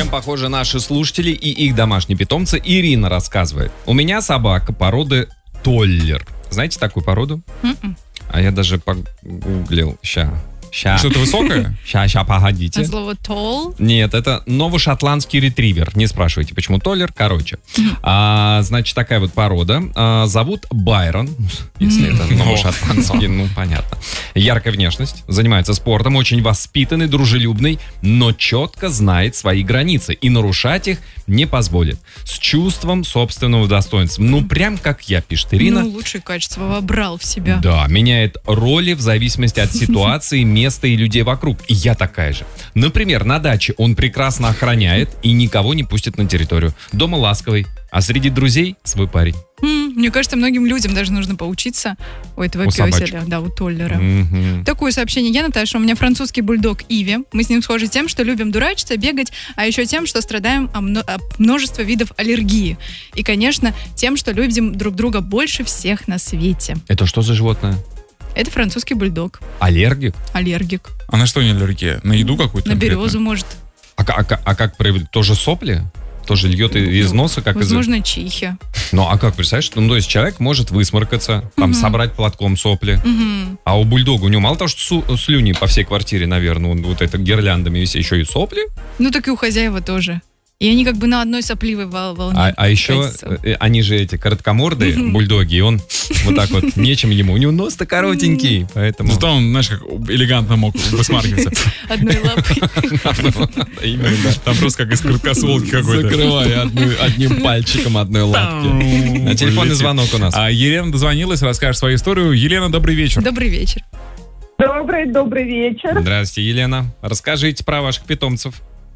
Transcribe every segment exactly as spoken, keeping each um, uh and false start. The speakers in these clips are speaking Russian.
чем похожи наши слушатели и их домашние питомцы, Ирина рассказывает. У меня собака породы толлер. Знаете такую породу? Mm-mm. А я даже погуглил. Ща. Ща. Что-то высокое? Ща, ща, погодите. А слово tall? Нет, это новошотландский ретривер. Не спрашивайте, почему толлер. Короче. А, значит, такая вот порода. А, зовут Байрон. Если это новошотландский, ну, понятно. Яркая внешность. Занимается спортом. Очень воспитанный, дружелюбный, но четко знает свои границы. И нарушать их не позволит. С чувством собственного достоинства. Ну, прям как я, пишет Ирина. Ну, лучшие качества вобрал в себя. Да, меняет роли в зависимости от ситуации, места и людей вокруг. И я такая же. Например, на даче он прекрасно охраняет и никого не пустит на территорию. Дома ласковый, а среди друзей свой парень. М, Мне кажется, многим людям даже нужно поучиться у этого У пёселя, собачки. да, у толлера. Мгм. Такое сообщение. Я Наташа, у меня французский бульдог Иви. Мы с ним схожи тем, что любим дурачиться, бегать, а еще тем, что страдаем от мно- от множества видов аллергии. И, конечно, тем, что любим друг друга больше всех на свете. Это что за животное? Это французский бульдог. Аллергик? Аллергик. А на что не аллергия? На еду какую-то? На конкретную? березу, может. А, ка- а ка- а как проявить? Тоже сопли? Тоже льет и- из носа, как из... Возможно, чихи. Ну, а как, представляешь? Ну, то есть человек может высморкаться, там, Мгм. собрать платком сопли. Мгм. А у бульдога, у него мало того, что су- слюни по всей квартире, наверное, он вот это гирляндами висит, еще и сопли. Ну, так и у хозяева тоже. И они как бы на одной сопливой вол- волне. А, а еще катятся. э, они же эти короткомордые бульдоги, и он вот так вот, нечем ему. У него нос-то коротенький, поэтому... Зато он, знаешь, как элегантно мог высмаркиваться. Одной лапой. Именно, да. Там просто как из короткосолки какой-то. Закрывая одну- одним пальчиком одной лапки. А телефонный звонок у нас. А Елена дозвонилась, расскажет свою историю. Елена, добрый вечер. Добрый вечер. Добрый, добрый вечер. Здравствуйте, Елена. Расскажите про ваших питомцев.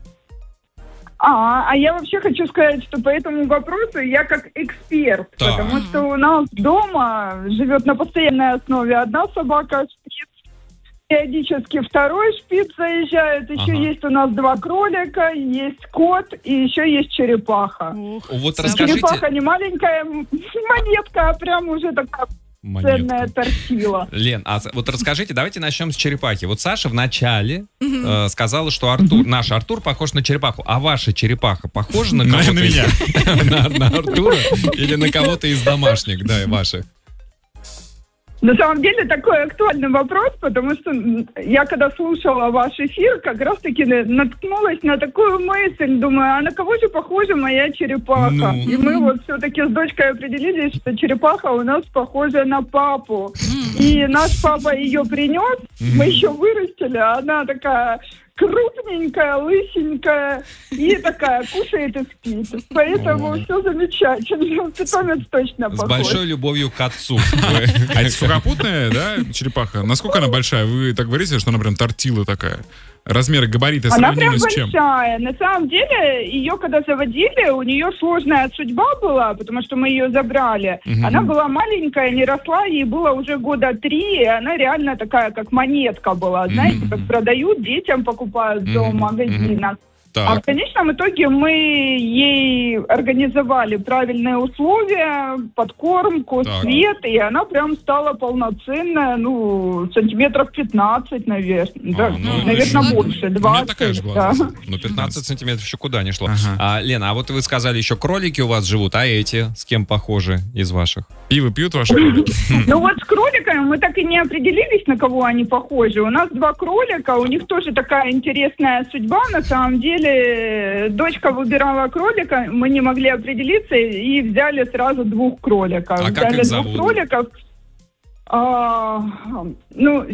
А, а я вообще хочу сказать, что по этому вопросу я как эксперт, Так. потому что у нас дома живет на постоянной основе одна собака, шпиц, периодически второй шпиц заезжает, еще Ага. есть у нас два кролика, есть кот и еще есть черепаха. Ух, Вот Сам- расскажите... Черепаха не маленькая м- монетка, а прям уже такая ценная Монетка. тортила. Лен, а вот расскажите, давайте начнем с черепахи. Вот Саша в начале э, сказала, что Артур, наш Артур похож на черепаху. А ваша черепаха похожа на На- кого-то? на из- меня. На на Артура или на кого-то из домашних, да, ваших? На самом деле такой актуальный вопрос, потому что м, я когда слушала ваш эфир, как раз-таки на- наткнулась на такую мысль, думаю, а на кого же похожа моя черепаха? Ну. И мы вот все-таки с дочкой определились, что черепаха у нас похожа на папу. И наш папа ее принес, мы еще вырастили, а она такая крупненькая, лысенькая и такая кушает и спит. Поэтому О. все замечательно. Питомец точно С похож. большой любовью к отцу. А это сухопутная, да, черепаха? Насколько она большая? Вы так говорите, что она прям тортила такая? Размеры, габариты Она прям сравнимы с чем? большая. На самом деле, ее когда заводили, у нее сложная судьба была, потому что мы ее забрали. Мгм. Она была маленькая, не росла, ей было уже года три, и она реально такая, как монетка была. Знаете, Мгм. как продают, детям покупают в Мгм. зоомагазинах. А в Так, конечном итоге мы ей организовали правильные условия, подкормку, Так. свет, и она прям стала полноценная, ну, сантиметров пятнадцать, наверное. Да, ну, наверное, ну, больше, У меня двадцать. такая же была. да. ну пятнадцать сантиметров еще куда не шло. Ага. А, Лена, а вот вы сказали, еще кролики у вас живут, а эти с кем похожи из ваших? Пиво пьют ваши кролики? Ну вот с кроликами мы так и не определились, на кого они похожи. У нас два кролика, у них тоже такая интересная судьба. На самом деле, дочка выбирала кролика, мы не могли определиться и взяли сразу двух кроликов. А как взяли их двух зовут? кроликов. А, ну,